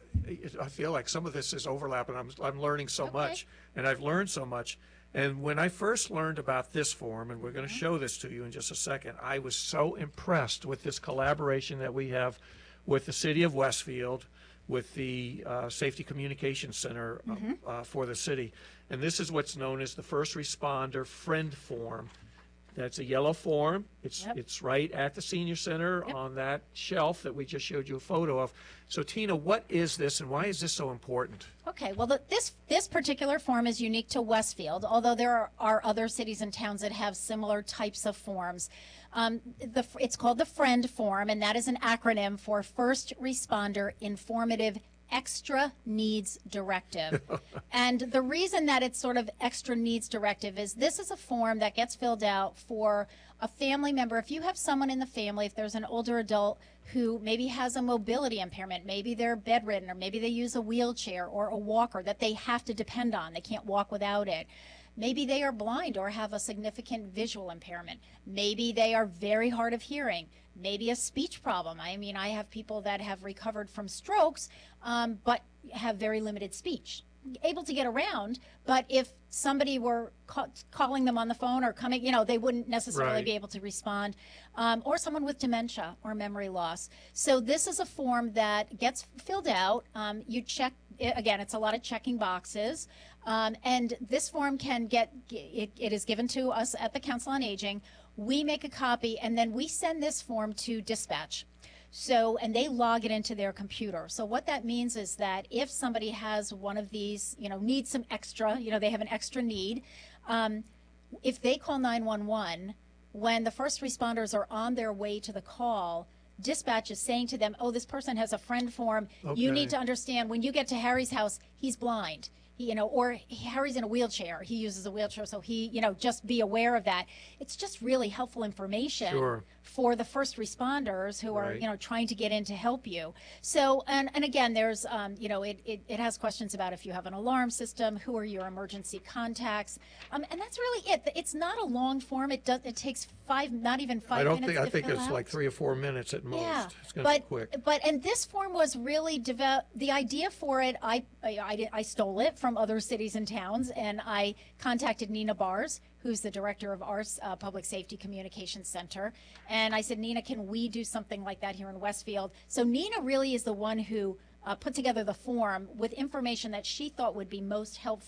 I feel like some of this is overlapping. I'm learning so much, and I've learned so much. And when I first learned about this form, and we're going to show this to you in just a second, I was so impressed with this collaboration that we have with the City of Westfield, with the Safety Communication Center for the city. And this is what's known as the First Responder Friend Form. That's a yellow form. It's right at the senior center on that shelf that we just showed you a photo of. So Tina, what is this and why is this so important? Okay, well, this particular form is unique to Westfield, although there are other cities and towns that have similar types of forms. It's called the FRIEND form, and that is an acronym for First Responder Informative Extra Needs Directive. And the reason that it's sort of extra needs directive is this is a form that gets filled out for a family member. If you have someone in the family, if there's an older adult who maybe has a mobility impairment, maybe they're bedridden, or maybe they use a wheelchair or a walker that they have to depend on, they can't walk without it. Maybe they are blind or have a significant visual impairment. Maybe they are very hard of hearing. Maybe a speech problem. I mean, I have people that have recovered from strokes, but have very limited speech, able to get around. But if somebody were calling them on the phone or coming, they wouldn't necessarily be able to respond. Or someone with dementia or memory loss. So this is a form that gets filled out. You check, again, it's a lot of checking boxes. And this form it is given to us at the Council on Aging. We make a copy, and then we send this form to dispatch. And they log it into their computer. So what that means is that if somebody has one of these, needs some extra, they have an extra need, if they call 911, when the first responders are on their way to the call, dispatch is saying to them, oh, this person has a friend form. Okay. You need to understand, when you get to Harry's house, he's blind. Or Harry's in a wheelchair. He uses a wheelchair, so just be aware of that. It's just really helpful information for the first responders who are, trying to get in to help you. So, and again, there's, it has questions about if you have an alarm system, who are your emergency contacts, and that's really it. It's not a long form. It takes not even 5 minutes. I think it's like 3 or 4 minutes at most. Yeah, it's going to be quick. And this form was really the idea for it. I stole it from other cities and towns, and I contacted Nina Bars, who's the director of our Public Safety Communications Center, and I said, Nina, can we do something like that here in Westfield? So Nina really is the one who put together the form with information that she thought would be most helpful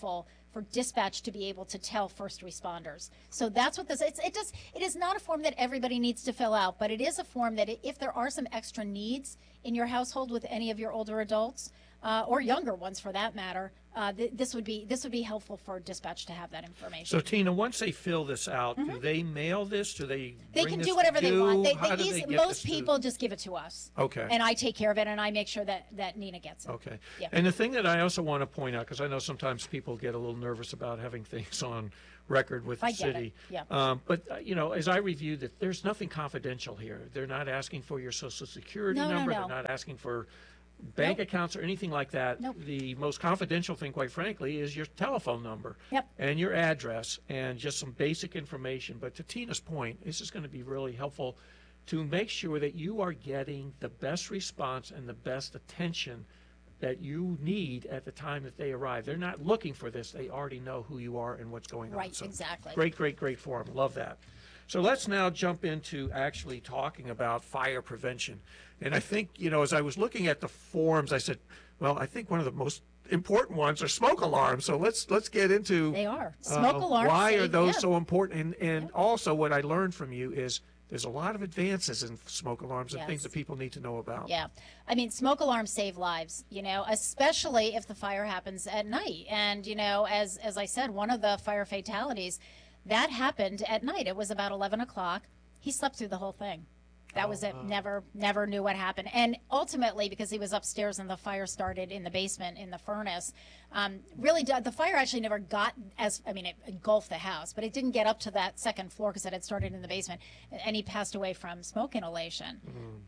for dispatch to be able to tell first responders. So that's what this, it is not a form that everybody needs to fill out, but it is a form that if there are some extra needs in your household with any of your older adults, or younger ones for that matter, this would be helpful for dispatch to have that information. So Tina, once they fill this out, do they mail this? Do they? They bring can this do to whatever they you? want. How do they get Most this to- people just give it to us. Okay. And I take care of it, and I make sure that Nina gets it. Okay. Yeah. And the thing that I also want to point out, because I know sometimes people get a little nervous about having things on record with the I get it. city. Yeah. But, as I reviewed it, there's nothing confidential here. They're not asking for your social security No, no, number. no. They're not asking for bank Nope. accounts or anything like that. Nope. The most confidential thing, quite frankly, is your telephone number. Yep. And your address and just some basic information. But to Tina's point, this is going to be really helpful to make sure that you are getting the best response and the best attention that you need at the time that they arrive. They're not looking for this. They already know who you are and what's going on. Right, So exactly. Great forum. Love that. So let's now jump into actually talking about fire prevention. And I think, as I was looking at the forms, I said, well, I think one of the most important ones are smoke alarms. So let's get into They are. Smoke alarms. why are those yeah. so important? And also what I learned from you is there's a lot of advances in smoke alarms and things Yes. that people need to know about. Yeah. I mean, smoke alarms save lives, especially if the fire happens at night. And, as I said, one of the fire fatalities, that happened at night. It was about 11 o'clock. He slept through the whole thing. That was it. Never knew what happened. And ultimately, because he was upstairs and the fire started in the basement in the furnace, the fire actually never got it engulfed the house, but it didn't get up to that second floor because it had started in the basement. And he passed away from smoke inhalation.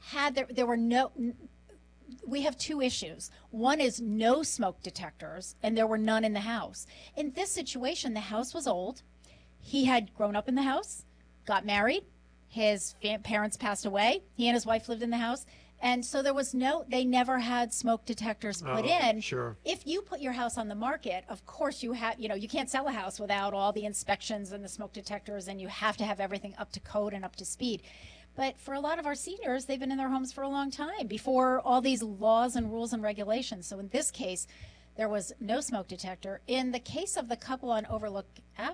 We have two issues. One is no smoke detectors, and there were none in the house. In this situation, the house was old. He had grown up in the house, got married. His parents passed away. He and his wife lived in the house. And so they never had smoke detectors put in. Sure. If you put your house on the market, of course you can't sell a house without all the inspections and the smoke detectors, and you have to have everything up to code and up to speed. But for a lot of our seniors, they've been in their homes for a long time before all these laws and rules and regulations. So in this case, there was no smoke detector. In the case of the couple on Overlook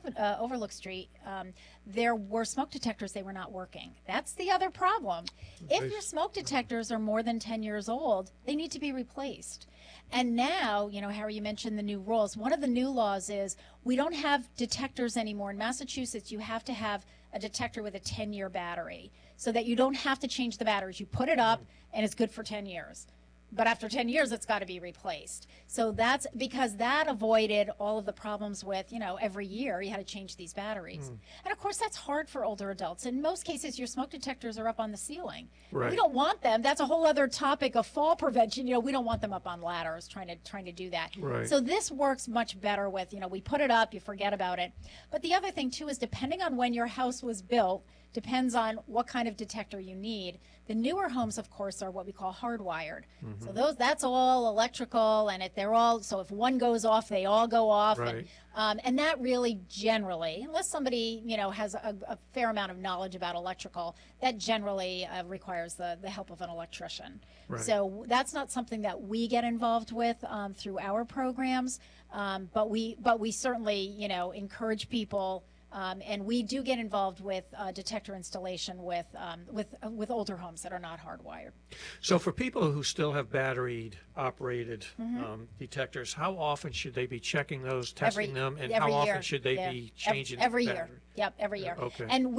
Street, there were smoke detectors. They were not working. That's the other problem. If your smoke detectors are more than 10 years old, they need to be replaced. And now, Harry, you mentioned the new rules. One of the new laws is we don't have detectors anymore. In Massachusetts, you have to have a detector with a 10-year battery so that you don't have to change the batteries. You put it up, and it's good for 10 years. But after 10 years, it's got to be replaced. So that's because that avoided all of the problems with, every year you had to change these batteries. And of course, that's hard for older adults. In most cases, your smoke detectors are up on the ceiling. Right. We don't want them. That's a whole other topic of fall prevention. We don't want them up on ladders trying to do that. Right. So this works much better with, we put it up, you forget about it. But the other thing too is depending on when your house was built, depends on what kind of detector you need. The newer homes, of course, are what we call hardwired. So that's all electrical, and so if one goes off, they all go off. Right. And that really generally, unless somebody, has a fair amount of knowledge about electrical, that generally requires the help of an electrician. Right. So that's not something that we get involved with through our programs, but we certainly, encourage people. And we do get involved with detector installation with older homes that are not hardwired. So for people who still have battery operated detectors, how often should they be checking those, testing them, and how every often year. should they Yeah. be changing every the year? battery? Yep, every year. Okay. And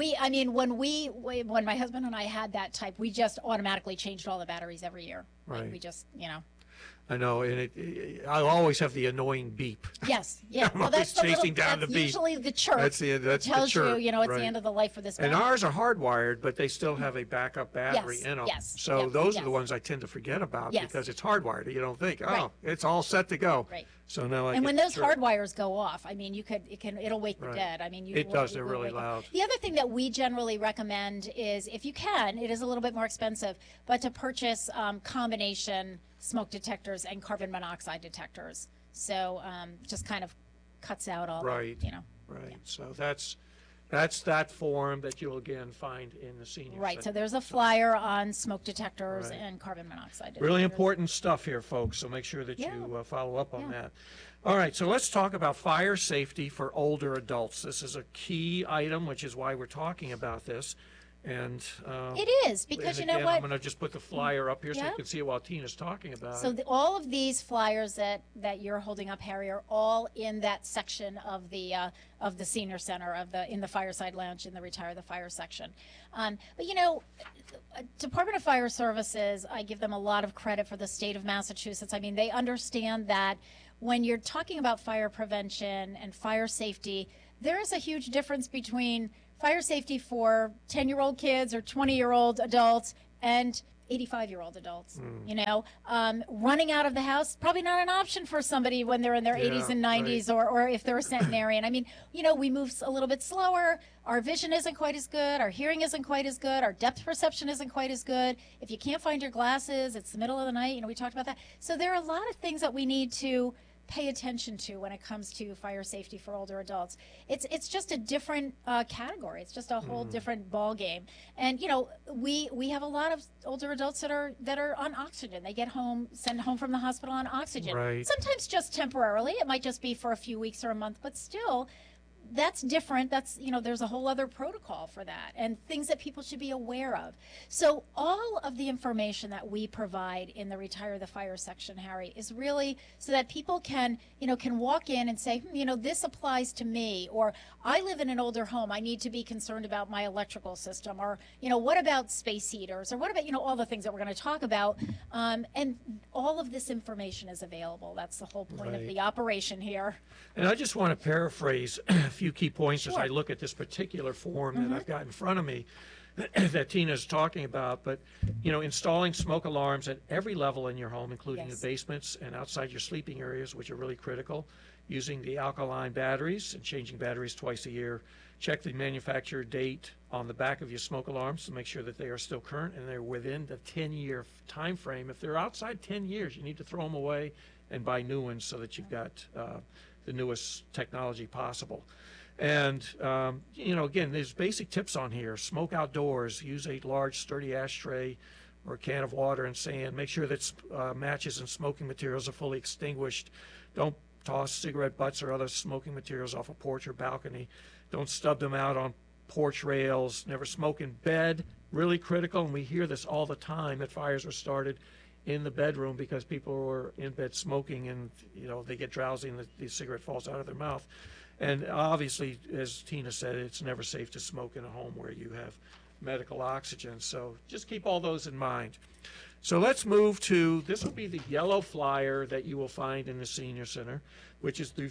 when my husband and I had that type, we just automatically changed all the batteries every year. Like, Right. we just, I know, and I'll always have the annoying beep. Yes, yeah. I'm always chasing down the beep. Usually the chirp. That's the tells chirp, you, it's right. the end of the life for this. And battery. ours are hardwired, but they still have a backup battery Yes, in them. yes, So yep, those are yes. the ones I tend to forget about Yes. because it's hardwired. You don't think, Right. it's all set to go. Right. So now I And get when the those chirp. hardwires go off, it'll wake the Right. dead. It does, they're really loud. The other thing that we generally recommend is, if you can, it is a little bit more expensive, but to purchase combination smoke detectors and carbon monoxide detectors. So just kind of cuts out all Right. the, Right. So that's, That's that form that you'll again find in the senior Right, so center. there's a flyer on smoke detectors Right. and carbon monoxide Really detectors. important stuff here, folks, so make sure that Yeah. you follow up on Yeah. that. All right, so let's talk about fire safety for older adults. This is a key item, which is why we're talking about this. And It is, because and you know again, what? I'm going to just put the flyer up here so Yeah. you can see it while Tina's talking about So it. all of these flyers that you're holding up, Harry, are all in that section of the senior center, in the fireside lounge, in the Retire the Fire section. But you know, Department of Fire Services, I give them a lot of credit for the state of Massachusetts. I mean, they understand that when you're talking about fire prevention and fire safety, there is a huge difference between fire safety for 10-year-old kids or 20-year-old adults and 85-year-old adults. You know, running out of the house, probably not an option for somebody when they're in their 80s and 90s, or if they're a centenarian. I mean, you know, we move a little bit slower. Our vision isn't quite as good. Our hearing isn't quite as good. Our depth perception isn't quite as good. If you can't find your glasses, it's the middle of the night. You know, we talked about that. So there are a lot of things that we need to pay attention to when it comes to fire safety for older adults. It's just a different category. It's just a whole different ball game. And you know, we have a lot of older adults that are on oxygen. They get home, sent home from the hospital on oxygen. Right. Sometimes just temporarily. It might just be for a few weeks or a month, but still, that's different. That's, you know, there's a whole other protocol for that and things that people should be aware of. So all of the information that we provide in the Retire the Fire section, Harry, is really so that people can walk in and say, you know, this applies to me, or I live in an older home. I need to be concerned about my electrical system, or, you know, what about space heaters, or what about, you know, all the things that we're going to talk about. And all of this information is available. That's the whole point of Right. the operation here. And I just want to paraphrase a few key points as I Sure. look at this particular form that I've got in front of me that Tina's talking about. But, you know, installing smoke alarms at every level in your home, including Yes. the basements and outside your sleeping areas, which are really critical. Using the alkaline batteries and changing batteries twice a year. Check the manufacturer date on the back of your smoke alarms to make sure that they are still current and they're within the 10-year time frame. If they're outside 10 years, you need to throw them away and buy new ones so that you've got the newest technology possible. And, you know, again, there's basic tips on here. Smoke outdoors. Use a large, sturdy ashtray or a can of water and sand. Make sure that matches and smoking materials are fully extinguished. Don't toss cigarette butts or other smoking materials off a porch or balcony. Don't stub them out on porch rails. Never smoke in bed. Really critical, and we hear this all the time, that fires were started in the bedroom because people were in bed smoking, and, you know, they get drowsy and the cigarette falls out of their mouth. And obviously, as Tina said, it's never safe to smoke in a home where you have medical oxygen. So just keep all those in mind. So let's move to, this will be the yellow flyer that you will find in the Senior Center, which is the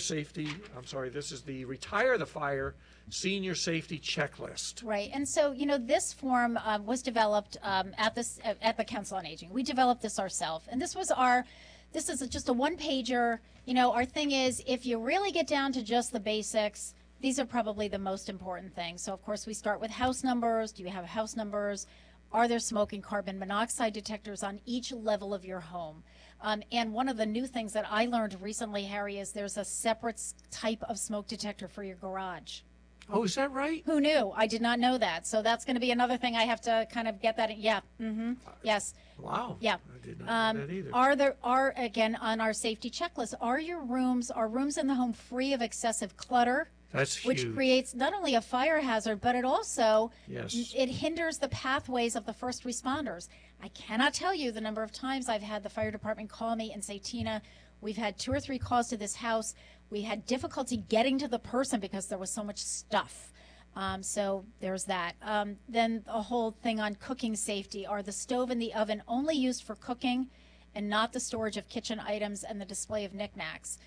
this is the Retire the Fire Senior Safety Checklist. Right, and so, you know, this form was developed at the Council on Aging. We developed this ourselves, and this is just a one-pager. You know, our thing is, if you really get down to just the basics, these are probably the most important things. So, of course, we start with house numbers. Do you have house numbers? Are there smoke and carbon monoxide detectors on each level of your home? And one of the new things that I learned recently, Harry, is there's a separate type of smoke detector for your garage. Oh, is that right? Who knew? I did not know that. So that's going to be another thing I have to kind of get that in. Yeah. Yes. Wow. Yeah. I did not know that either. Are again on our safety checklist, are rooms in the home free of excessive clutter? That's Which huge. creates not only a fire hazard, but it also Yes. it hinders the pathways of the first responders. I cannot tell you the number of times I've had the fire department call me and say, Tina, we've had 2 or 3 calls to this house. We had difficulty getting to the person because there was so much stuff. So there's that. Then a whole thing on cooking safety. Are the stove and the oven only used for cooking and not the storage of kitchen items and the display of knickknacks?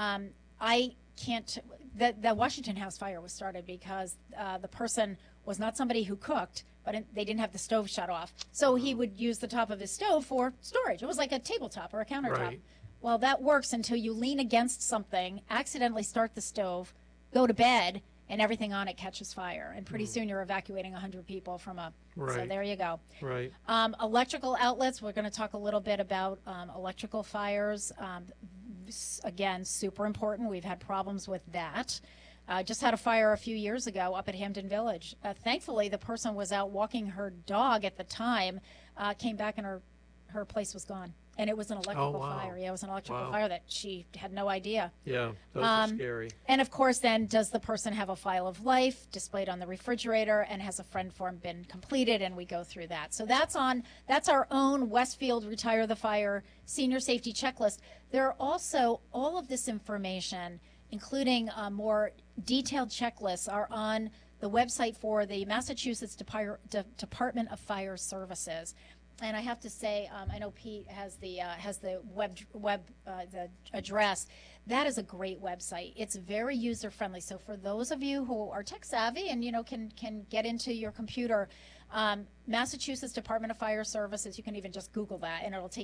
I can't. The Washington House fire was started because the person was not somebody who cooked, but they didn't have the stove shut off. So he would use the top of his stove for storage. It was like a tabletop or a countertop. Right. Well, that works until you lean against something, accidentally start the stove, go to bed, and everything on it catches fire. And pretty soon you're evacuating 100 people from a... So Right. there you go. Right. Electrical outlets, we're going to talk a little bit about electrical fires. Again, super important. We've had problems with that. Just had a fire a few years ago up at Hampden Village. Thankfully, the person was out walking her dog at the time, came back and her place was gone. And it was an electrical fire. Yeah, it was an electrical fire that she had no idea. Yeah, those are scary. And of course, then, does the person have a file of life displayed on the refrigerator, and has a friend form been completed? And we go through that. So that's our own Westfield Retire the Fire senior safety checklist. There are also all of this information, including more detailed checklists, are on the website for the Massachusetts Department of Fire Services. And I have to say, I know Pete has the the address. That is a great website. It's very user friendly. So for those of you who are tech savvy and can get into your computer, Massachusetts Department of Fire Services, you can even just Google that, and it'll take